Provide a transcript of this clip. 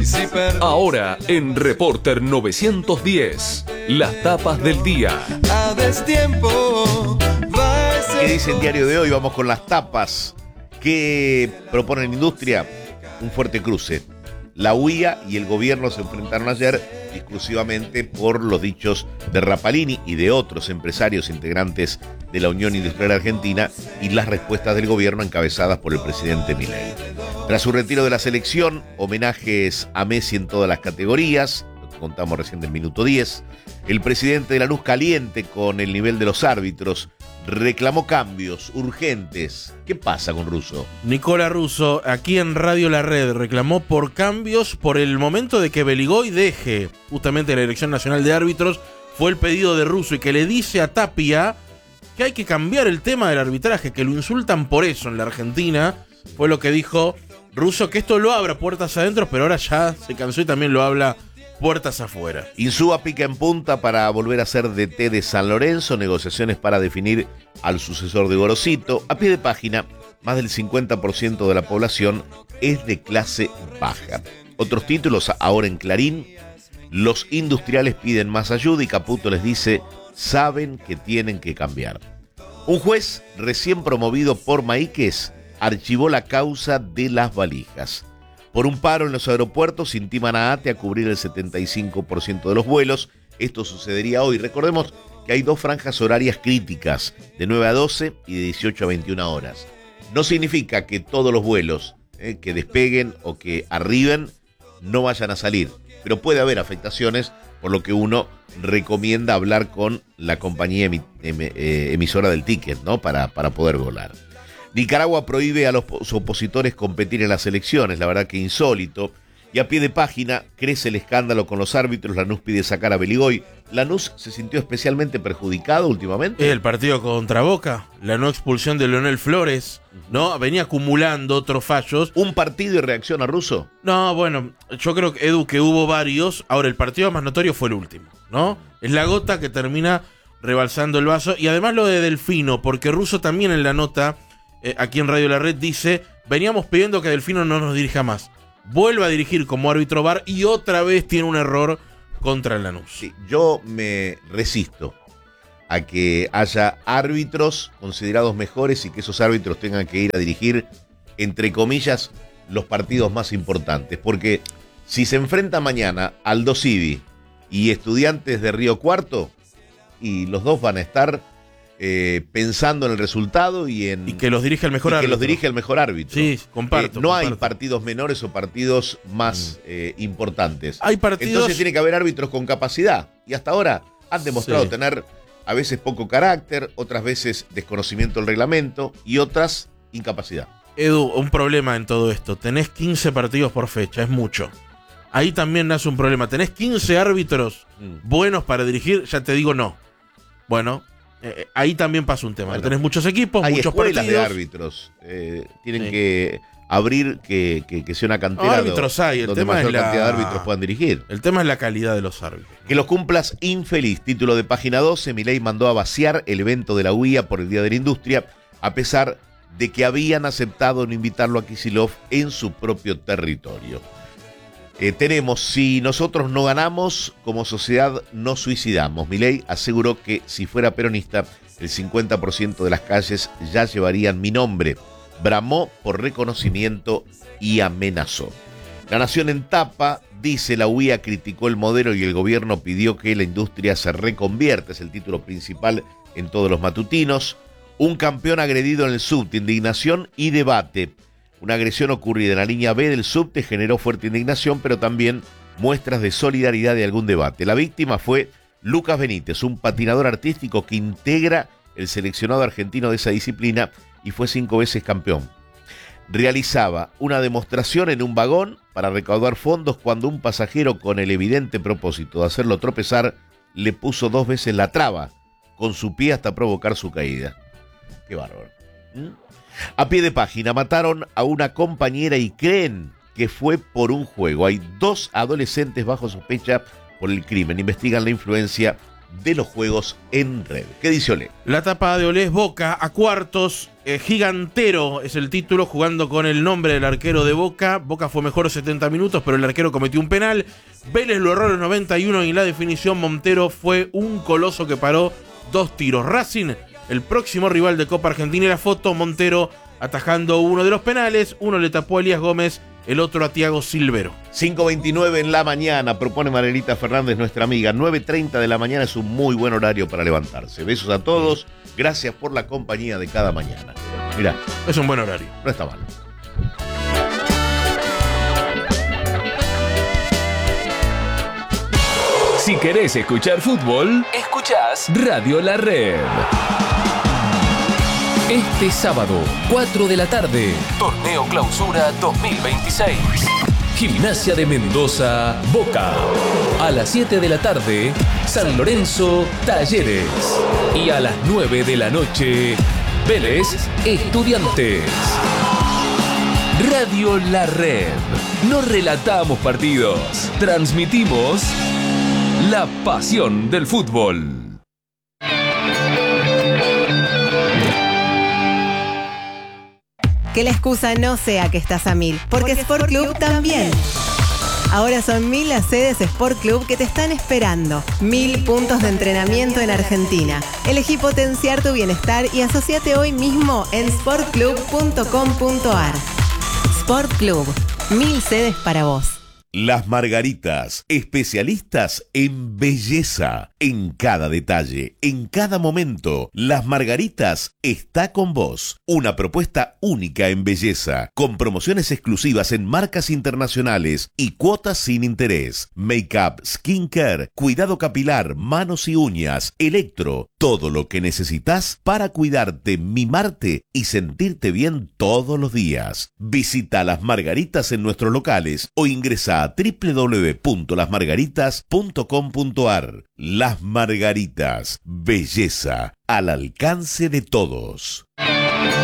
Ahora en Reporter 910, las tapas del día. A destiempo. ¿Qué dice el diario de hoy? Vamos con las tapas que proponen Industria. Un fuerte cruce. La UIA y el gobierno se enfrentaron ayer exclusivamente por los dichos de Rapalini y de otros empresarios integrantes de la Unión Industrial Argentina y las respuestas del gobierno encabezadas por el presidente Milei. Tras su retiro de la selección, homenajes a Messi en todas las categorías, lo que contamos recién del minuto 10, el presidente de Lanús caliente con el nivel de los árbitros, reclamó cambios urgentes. ¿Qué pasa con Russo? Nicola Russo, aquí en Radio La Red, reclamó por cambios por el momento de que Beligoy deje justamente la Dirección Nacional de Árbitros. Fue el pedido de Russo y que le dice a Tapia que hay que cambiar el tema del arbitraje, que lo insultan por eso en la Argentina. Fue lo que dijo Russo, que esto lo abra puertas adentro, pero ahora ya se cansó y también lo habla puertas afuera. Insúa pica en punta para volver a ser DT de San Lorenzo, negociaciones para definir al sucesor de Gorosito. A pie de página, más del 50% de la población es de clase baja. Otros títulos ahora en Clarín: los industriales piden más ayuda y Caputo les dice, saben que tienen que cambiar. Un juez recién promovido por Maíquez archivó la causa de las valijas. Por un paro en los aeropuertos, intiman a ATE a cubrir el 75% de los vuelos. Esto sucedería hoy. Recordemos que hay dos franjas horarias críticas, de 9 a 12 y de 18 a 21 horas. No significa que todos los vuelos que despeguen o que arriben no vayan a salir, pero puede haber afectaciones, por lo que uno recomienda hablar con la compañía emisora del ticket, ¿no? para poder volar. Nicaragua prohíbe a los opositores competir en las elecciones, la verdad que insólito. Y a pie de página, crece el escándalo con los árbitros. Lanús pide sacar a Beligoy. Lanús se sintió especialmente perjudicado últimamente. El partido contra Boca, la no expulsión de Leonel Flores, ¿no? Venía acumulando otros fallos. ¿Un partido y reacción a Russo? No, bueno, yo creo, Edu, que hubo varios. Ahora, el partido más notorio fue el último, ¿no? Es la gota que termina rebalsando el vaso. Y además lo de Delfino, porque Russo también en la nota, aquí en Radio La Red, dice, veníamos pidiendo que Delfino no nos dirija más. Vuelve a dirigir como árbitro VAR y otra vez tiene un error contra el Lanús. Sí, yo me resisto a que haya árbitros considerados mejores y que esos árbitros tengan que ir a dirigir, entre comillas, los partidos más importantes. Porque si se enfrenta mañana Aldo Civi y Estudiantes de Río Cuarto, y los dos van a estar pensando en el resultado y que los dirige el mejor árbitro. Que los dirige el mejor árbitro. Sí, comparto. No hay partidos menores o partidos más importantes. Hay partidos. Entonces tiene que haber árbitros con capacidad. Y hasta ahora han demostrado tener a veces poco carácter, otras veces desconocimiento del reglamento y otras incapacidad. Edu, un problema en todo esto. Tenés 15 partidos por fecha, es mucho. Ahí también nace un problema. Tenés 15 árbitros buenos para dirigir, ya te digo no. Bueno, ahí también pasa un tema. Bueno, tenés muchos equipos, muchos partidos. Hay escuelas de árbitros. Tienen que abrir que sea una cantera árbitros hay. El donde tema mayor es cantidad de árbitros puedan dirigir. El tema es la calidad de los árbitros. Que los cumplas infeliz. Título de página 12. Milei mandó a vaciar el evento de la UIA por el Día de la Industria, a pesar de que habían aceptado no invitarlo a Kicillof en su propio territorio. Tenemos, si nosotros no ganamos, como sociedad nos suicidamos. Milei aseguró que si fuera peronista, el 50% de las calles ya llevarían mi nombre. Bramó por reconocimiento y amenazó. La Nación en tapa dice: la UIA criticó el modelo y el gobierno pidió que la industria se reconvierta. Es el título principal en todos los matutinos. Un campeón agredido en el subte, indignación y debate. Una agresión ocurrida en la línea B del subte generó fuerte indignación, pero también muestras de solidaridad y algún debate. La víctima fue Lucas Benítez, un patinador artístico que integra el seleccionado argentino de esa disciplina y fue 5 veces campeón. Realizaba una demostración en un vagón para recaudar fondos cuando un pasajero, con el evidente propósito de hacerlo tropezar, le puso 2 veces la traba con su pie hasta provocar su caída. Qué bárbaro. A pie de página, mataron a una compañera y creen que fue por un juego. Hay 2 adolescentes bajo sospecha por el crimen. Investigan la influencia de los juegos en red. ¿Qué dice Olé? La tapa de Olé es Boca a cuartos. Gigantero es el título, jugando con el nombre del arquero de Boca. Boca fue mejor 70 minutos, pero el arquero cometió un penal. Vélez lo erró en los 91 y en la definición Montero fue un coloso que paró 2 tiros. Racing, el próximo rival de Copa Argentina, y la foto, Montero atajando uno de los penales. Uno le tapó a Elías Gómez, el otro a Thiago Silvero. 5:29 en la mañana, propone Marielita Fernández, nuestra amiga. 9:30 de la mañana es un muy buen horario para levantarse. Besos a todos, gracias por la compañía de cada mañana. Mirá, Es un buen horario. no está mal. Si querés escuchar fútbol, escuchás Radio La Red. Este sábado, 4 de la tarde, Torneo Clausura 2026. Gimnasia de Mendoza, Boca. A las 7 de la tarde, San Lorenzo, Talleres. Y a las 9 de la noche, Vélez, Estudiantes. Radio La Red. No relatamos partidos, transmitimos la pasión del fútbol. Que la excusa no sea que estás a 1000, porque Sport Club también. Ahora son 1000 las sedes Sport Club que te están esperando. 1000 puntos de entrenamiento en Argentina. Elegí potenciar tu bienestar y asociate hoy mismo en sportclub.com.ar. Sport Club, 1000 sedes para vos. Las Margaritas, especialistas en belleza, en cada detalle, en cada momento. Las Margaritas está con vos. Una propuesta única en belleza, con promociones exclusivas en marcas internacionales y cuotas sin interés. Make-up, skincare, cuidado capilar, manos y uñas, electro, todo lo que necesitas para cuidarte, mimarte y sentirte bien todos los días. Visita Las Margaritas en nuestros locales o ingresa a www.lasmargaritas.com.ar. Las Margaritas, belleza al alcance de todos.